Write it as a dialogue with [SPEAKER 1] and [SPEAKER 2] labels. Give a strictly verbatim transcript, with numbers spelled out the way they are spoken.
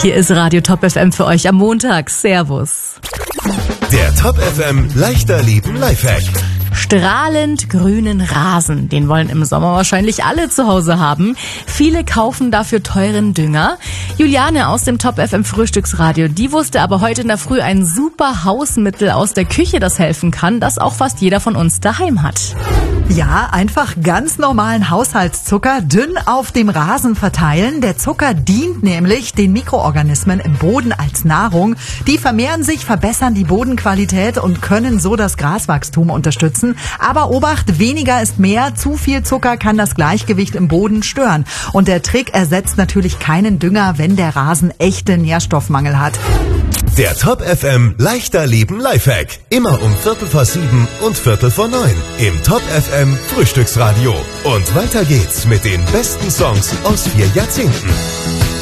[SPEAKER 1] Hier ist Radio Top F M für euch am Montag. Servus.
[SPEAKER 2] Der Top F M leichter Leben Lifehack.
[SPEAKER 1] Strahlend grünen Rasen, den wollen im Sommer wahrscheinlich alle zu Hause haben. Viele kaufen dafür teuren Dünger. Juliane aus dem Top F M Frühstücksradio, die wusste aber heute in der Früh ein super Hausmittel aus der Küche, das helfen kann, das auch fast jeder von uns daheim hat.
[SPEAKER 3] Ja, einfach ganz normalen Haushaltszucker dünn auf dem Rasen verteilen. Der Zucker dient nämlich den Mikroorganismen im Boden als Nahrung. Die vermehren sich, verbessern die Bodenqualität und können so das Graswachstum unterstützen. Aber Obacht, weniger ist mehr. Zu viel Zucker kann das Gleichgewicht im Boden stören. Und der Trick ersetzt natürlich keinen Dünger, wenn der Rasen echte Nährstoffmangel hat.
[SPEAKER 2] Der Top F M leichter Leben Lifehack. Immer um Viertel vor sieben und Viertel vor neun im Top F M Frühstücksradio. Und weiter geht's mit den besten Songs aus vier Jahrzehnten.